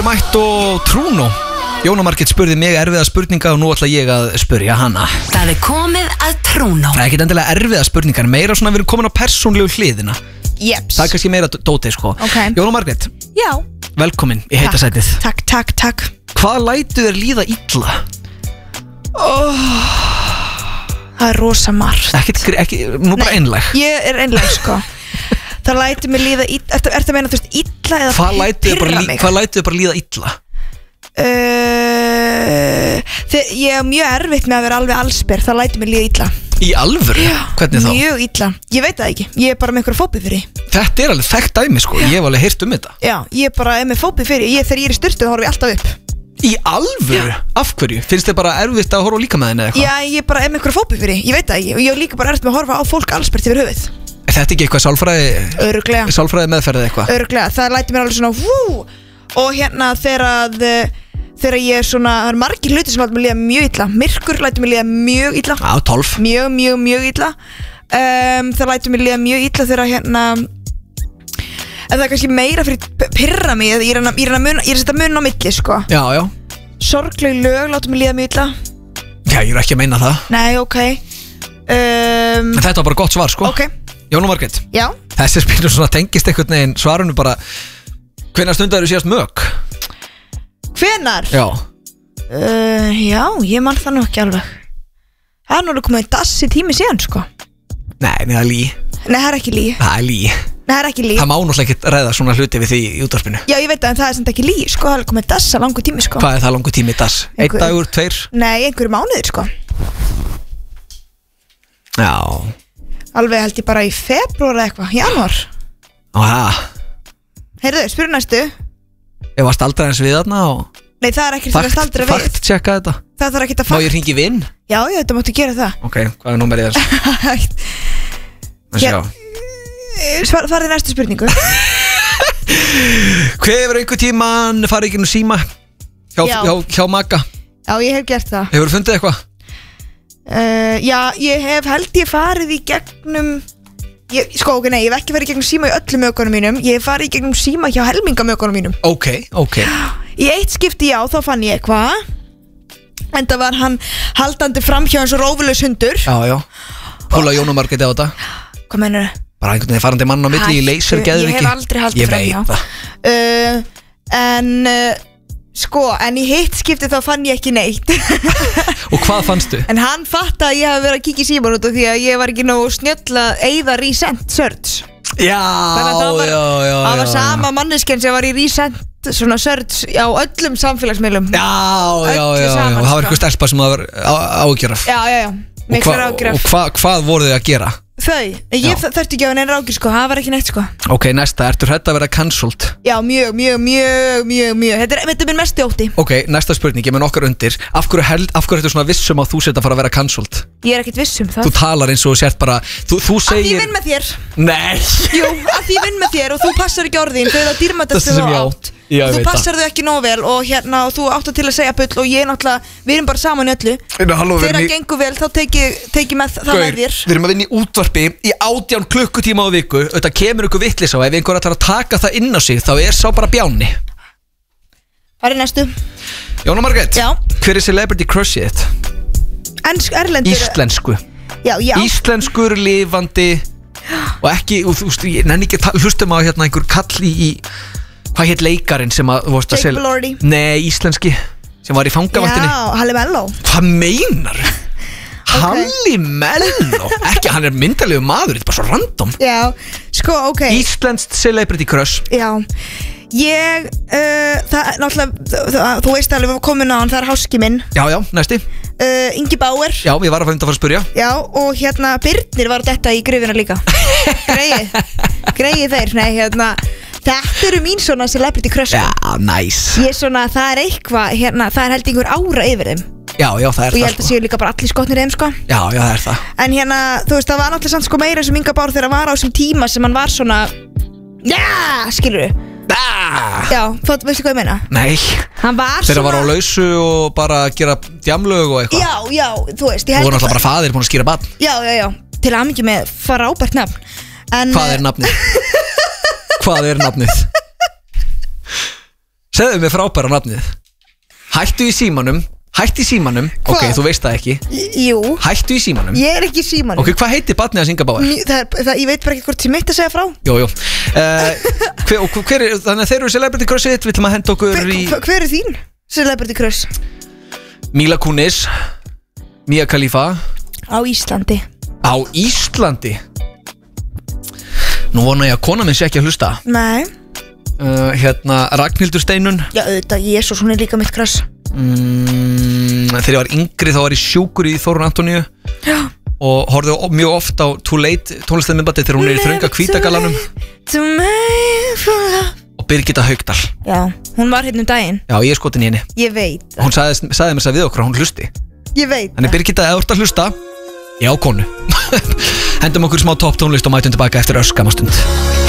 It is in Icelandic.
Mætt og Trúnó. Jóna Margrét spurði mig erfiða spurninga og nú ætla ég að spurja hana. Það komið að Trúnó. Það ekki endilega erfiða spurningar, meira svona við erum komin á persónlegu hliðina. Jeps. Það kannski meira dótið sko. Okay. Jóna Margrét. Já. Velkomin í heita sætið. Takk. Hvað lætu þér líða illa? Það er rosa margt. Ekki, nú bara einlæg. Ég er einlæg sko. Það lætur mig líða illa. Ertu að meina þú veist illa eða pirra mig? Hvað lætu þér bara líða illa? Ég er mjög erfitt með að vera alveg allsber. Það lætur mig líða illa. Í alvöru? Já, hvernig þá? Mjög illa. Ég veit það ekki. Ég er bara með einhverja fóbi fyrir. Þetta er alveg þekkt dæmi sko. Ég hef alveg heyrt þetta. Já, ég bara er með fóbi fyrir. Þegar ég er í sturtu þá horf ég alltaf upp. Í alvöru? Af hverju? Finnst þið bara erfitt að horfa á líkamæðina eða eitthvað? Já, ég bara er með einhverja fóbi fyrir. Ég veit það ekki. Og ég er líka bara erfitt með að horfa á fólk allsbert yfir höfuð. Er þetta ekki eitthvað sálfræði meðferð eitthvað? Örugglega, það lætur mér alveg svona og hérna þegar ég er svona, það er margir hluti sem lætur mér líða mjög illa. Myrkur lætur mér líða mjög illa. Já, 12. Mjög illa. Það lætur mér líða mjög illa þegar hérna en það er kannski meira fyrir pirra mig. Ég er að setja mun á milli sko. Já. Sorgleg lög látur mér líða mjög illa. Já, ég er ekki að meina það. Nei, ok. En þetta var bara gott svar sko. Ok. Jóna Margrét. Já. Þessi spilur svona tengist einhvern veginn svarinu bara. Hvenær stundaður þú síðast mög? Hvenær? Já. Já, ég man það nú ekki alveg. Það er nú komið dassi tími síðan sko. Nei, það er lí. Nei, það er ekki lí. Það er lí. Nei, það er ekki lí. Það má náttúrulega ekki ræða svona hluti við því í útvarpinu. Já, ég veit það, en það er samt ekki lí sko. Það er komið dassa langur tími sko. Hvað er það langur tími dass? Einn dagur, 2? Nei, einhverju mánuðir sko. Já. Alveg held ég bara í febrúar eða eitthvað, janúar. Heyrðu, spyrir næstu. Ég var staldra eins við þarna og nei, það er ekki að staldra við. Fakt tjekka þetta. Það þarf ekki að fakt. Má ég hringi vinn? Já, þetta máttu gera það. Ok, hvað er númerið þess? Farið næstu spurningu. Hver hefur einhver tíman farið í gegnum síma hjá maka? Já, ég hef gert það. Hefur fundið eitthvað? Já, ég held ég farið í gegnum ég hef ekki farið í gegnum síma í öllum mögunum mínum. Ég hef farið í gegnum síma hjá helmingamögunum mínum. Ok Í eitt skipti já, þá fann ég eitthvað. En það var hann haldandi fram hjá eins og rófulaus hundur. Já Hóla Jóna Margrét á þetta. Hvað meinarðu? Bara einhvern veginn farandi mann á milli í lasergeðviki. Ég hef aldrei haldið fram hjá. Ég veit það. En í hitt skipti þá fann ég ekki neitt. Og hvað fannstu? En hann fatt að ég hafi verið að kíkja í síman út af því að ég var ekki nógu snjöll að eyða resent search. Já. Það var sama manneskjan sem var í resent svona search á öllum samfélagsmiðlum. Já. Það var eitthvað stelpa sem það var ágjör af. Já. Og hvað voru þau að gera? Ég þurfti ekki á henni rákir sko, það var ekki neitt sko. Ok, næsta, ertu hrædd að vera cancelled? Já, mjög. Þetta er minn mesti ótti. Ok, næsta spurning, ég með nokkar undir. Af hverju ertu svona vissum að þú sért að fara að vera cancelled? Ég er ekkert vissum það. Þú talar eins og sért bara, þú segir. Að ég vinn með þér. Nei. Jú, að ég vinn með þér og þú passar ekki orðin. Þau eru að dýrmætast þau átt. Þú passar þau ekki nóg vel og þú áttu til að segja bull og ég náttúrulega, við erum bara saman í öllu. Þegar það gengur vel þá teki með það með þér. Við erum að vinna í útvarpi í 18 klukkutíma á viku. Þetta kemur ykkur vitleysa og ef einhver ætlar að taka það inn á sig þá er sá bara bjáni. Hvað er næstu? Jóna Margrét. Já. Hver er celebrity crushið þitt? Erlendur. Íslensku. Já. Íslenskur, lifandi og ekki, þú veist, ég nenni ekki að hlustum á hérna einhver kall í hvað hétt leikarinn sem að Jake Lordy. Nei, íslenski sem var í fangavaktinni. Já, Halli Mello. Hvað meinar? Halli Mello? Ekki, hann er myndalegu maður, þetta er bara svo random. Já, sko, ok. Íslenskt celebrity crush. Já, það náttúrulega, þú veist alveg við komin á hann, það er háski minn. Já, næsti. Ingi Bauer. Já, ég var að fara að spyrja. Já, og hérna Birnir var þetta í grifina líka. Greið þeir, nei, þetta eru mín svona celebrity crush. Já, nice. Ég svona, það er eitthvað, það er held einhver ára yfir þeim. Já, það er það. Og ég held að séu líka bara allir skotnir þeim, sko. Já, það er það. En þú veist, það var náttúrulega samt sko meira sem Inga Bauer þegar hann var á þessum tíma sem hann var svona, skilur þú? Já, þú veistu hvað ég meina? Nei. Hann var svona. Þegar hann var á lausu og bara gera djamlög og eitthvað. Já, þú veist, ég held að. Þú voru náttúrulega bara faðir búin að skýra barn. Já. Til hamingju með frábært nafn. Hvað er nafnið? Hvað er nafnið? Segðu mér frábæra nafnið. Hættu í símanum. Ok, þú veist það ekki. Jú. Hættu í símanum. Ég er ekki í símanum. Ok, hvað heitir barnið að Inga Bauer? Ég veit bara ekki hvort ég mitt að segja frá. Jú. Þannig að þeir eru celebrity crushið. Við ætlum að henda okkur í... Hver er þín celebrity crush? Mila Kunis, Mia Khalifa. Á Íslandi. Nú vona ég að kona minn sé ekki að hlusta. Nei. Ragnhildur Steinun. Já, auðvitað, Jesús, hún er líka mitt crush. Þegar ég var yngri þá var ég sjúkur í Þórunn Antoníu. Já. Og horfði mjög oft á Too Late tónlistarmyndbandið þegar hún er í þrönga hvítagalanum. Og Birgitta Haukdal. Já, hún var hérna daginn. Já, ég er skotin í henni. Ég veit. Hún sagði mér það við okkur að hún hlusti. Ég veit. Þannig Birgitta, ef þú ert að hlusta, já, konu. Hendum okkur smá topp tónlist og mætum tilbaka eftir örskamastund.